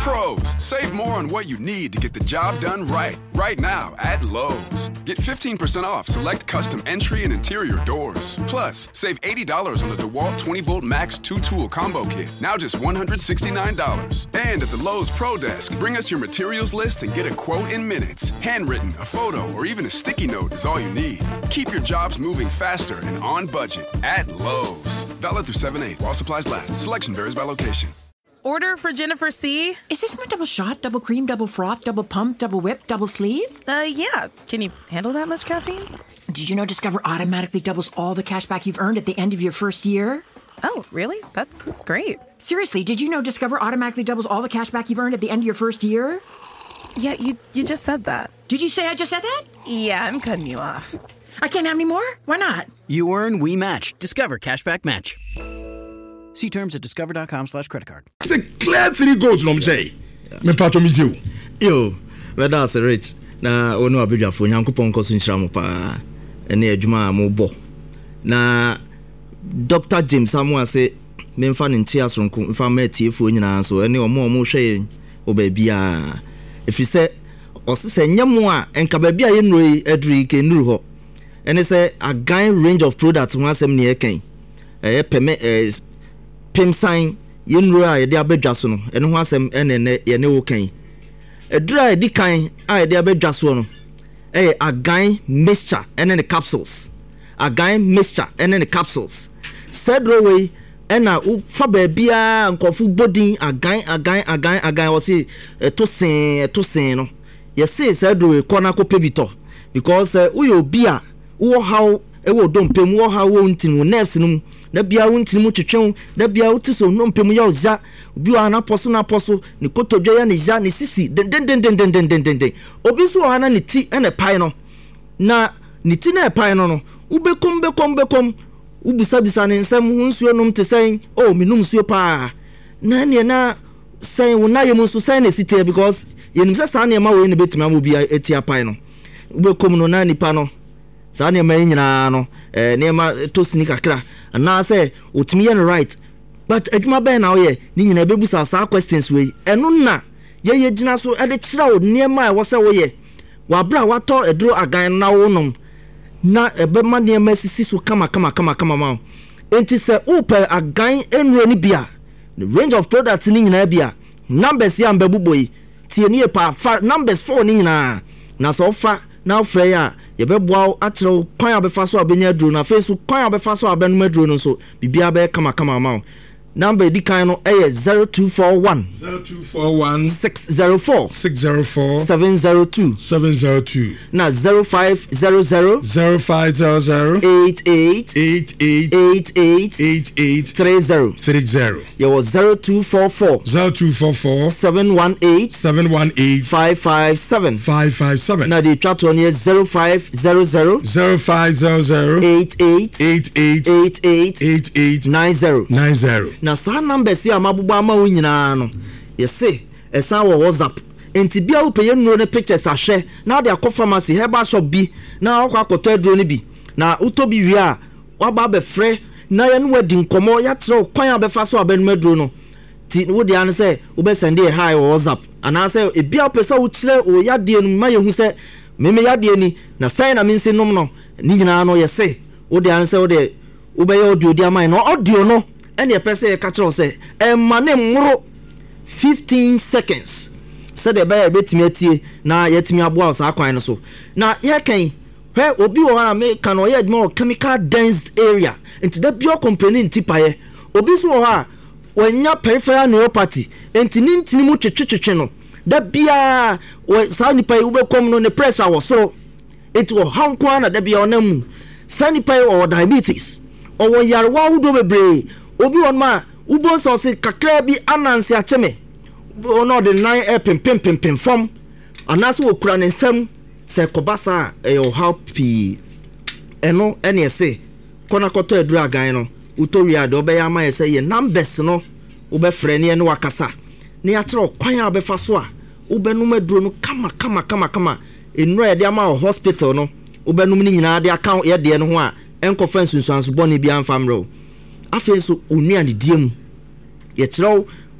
Pros, save more on what you need to get the job done right. Right now at Lowe's. Get 15% off select custom entry and interior doors. Plus, save $80 on the DeWalt 20-volt Max 2-tool combo kit. Now just $169. And at the Lowe's Pro Desk, bring us your materials list and get a quote in minutes. Handwritten, a photo, or even a sticky note is all you need. Keep your jobs moving faster and on budget at Lowe's. Valid through 7/8 while supplies last. Selection varies by location. Order for Jennifer C. Is this my double shot, double cream, double froth, double pump, double whip, double sleeve? Yeah. Can you handle that much caffeine? Did you know Discover automatically doubles all the cash back you've earned at the end of your first year? Oh, really? That's great. Seriously, did you know Discover automatically doubles all the cash back you've earned at the end of your first year? Yeah, you just said that. Did you say I just said that? Yeah, I'm cutting you off. I can't have any more? Why not? You earn, we match. Discover Cashback Match. See terms at discover.com/creditcard. It's a clear 3 goals, no Jay. Me patro me you. Yo, but that's rich. Na ono abedwa fo nyankopon koso nshira mo pa. Ene adwuma mo bo. Na Dr. James Samuel say me mfa nti asronko mfa ma tiefo nyina so ene omo hwe obabia. If you say osese nyamo a enka babia ye nroi aduri ke nuru ho. Ene say a guy range of products ho asem ne eken. Pim sign yenru a yede abedwa so no ene ho asem ene ye ne wo kan edura edi kan a yede abedwa so no agan mixture ene ne capsules agan mixture ene ne capsules cedro way ena fa ba bia nkofu bodin agan o se to sen no ye say cedro way kona ko pebito because we obi a wo how e wo dompem wo how wo ntin wo nerves no na bia wontin mu twetwen na bia wotiso no mpem ya oza obi wa na poso ni kotodwe ya ni za ni sisi den obi so ha na ni ti ene pai no na ni ti na pai no no ubekom ubisa ne nsem hunsuo no mte sen oh minum suo pa na ne na sen wona yemu so sen na site because yenim se sa ne ma we ne betimi amobi etia pai no ubekom no na nipa no sa ne ma nyina no ne ma to sneaker kra na say utimi ye right but adwuma ben na ye ni nyina bebusa sa questions we eno na ye gina so e de kira wo niema e wo se wo ye wa bra wa to edro agan na wo nom na ebe ma niema sisi so kama ma enti se upe agan enro ni bia the range of products ni nyina bia numbers ya mbebuboyi tie ni e pa numbers 4 ni nyina na so fa na freya ye beboa atro kwan abefa so abenya duro na face kwan abefa so abenuma duro no so bibia be kama ma number di kan no 0241 604 702 na 0500 88 ye was 0244 718 557 na the chat on here 0500 88 90 na sa number si amabubu ama wo nyina no ye se esa wo WhatsApp enti bia wo peye nuro ne pictures ahwe na de akọ pharmacy herbal shop bi na akọ akoto aduro ne bi na utobi wi a waba be frɛ na ye no wadi nkomo ya tro kwan abefa so abenuma aduro no ti wo de an se wo be send e hi WhatsApp ana se e bia pesa wo kire o yade no ma ye hu se meme yade ni na sai na minse nom no ni nyina no ye se wo de an se wo de wo be ye audio di amai no audio no ene pese e ka kire se e mane mro 15 seconds said the bear betimi atie na yetimi aboa sa kwan no so na ye kan he obi wo ha me kan o ye more chemical dense area into the bio company ntipaye obi so wo ha wanya peripheral neuropathy ntini mu twetwetwe no da bia sa nipa yi ubekom no ne pressure wo so it wo hankwa na da bia onamu sa nipa yi o diabetes o wo yarwa wudo bebre obi won ma ubon so se kakra bi anansi acheme ono de nine pem form anaso okura ne nsam se kobasa e happy eno ene se kona koto eduru agan no utoria de obeya ma ye se ye numbers no ube frene ene wakasa ne atro kwan a obefa so a ubenum aduro no kama enura ye de ama hospital no ubenum ni nyina de account ye de no ho a enkofa nsunsuanso boni bia mfamro afenso onua ne diem ye kiro